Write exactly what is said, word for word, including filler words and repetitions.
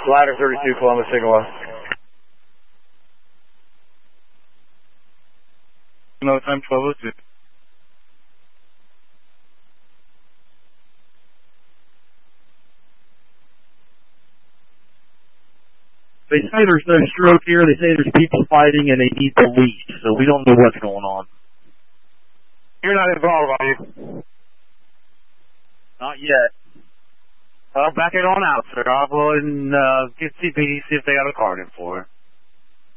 Ladder thirty-two, Columbus, signal one. No, time twelve oh two. They say there's no stroke here. They say there's people fighting and they need police, so we don't know what's going on. You're not involved, are you? Not yet. Well, back it on out, sir. I'll go and uh, get C P D, see if they got a card in for her.